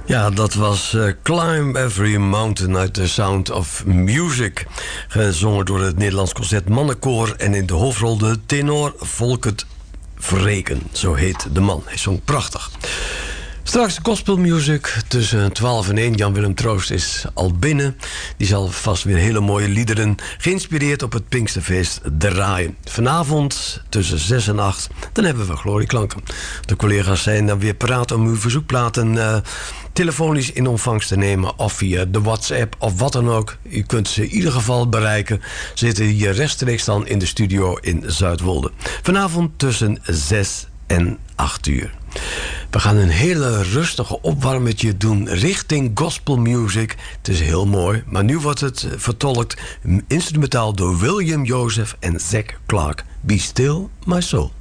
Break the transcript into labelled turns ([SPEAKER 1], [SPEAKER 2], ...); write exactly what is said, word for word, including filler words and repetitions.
[SPEAKER 1] Ja, dat was uh, Climb Every Mountain uit The Sound of Music. Gezongen door het Nederlands Concert Mannenkoor. En in de hoofdrol de tenor Volkert Vreken. Zo heet de man. Hij zong prachtig. Straks gospelmusic tussen twaalf en één. Jan-Willem Troost is al binnen. Die zal vast weer hele mooie liederen, geïnspireerd op het Pinksterfeest, draaien. Vanavond tussen zes en acht, dan hebben we glorieklanken. De collega's zijn dan weer paraat om uw verzoekplaten uh, telefonisch in ontvangst te nemen, of via de WhatsApp of wat dan ook. U kunt ze in ieder geval bereiken. Ze zitten hier rechtstreeks dan in de studio in Zuidwolde. Vanavond tussen zes en acht uur. We gaan een hele rustige opwarmetje doen richting gospel music. Het is heel mooi, maar nu wordt het vertolkt instrumentaal door William Joseph en Zach Clark. Be Still My Soul.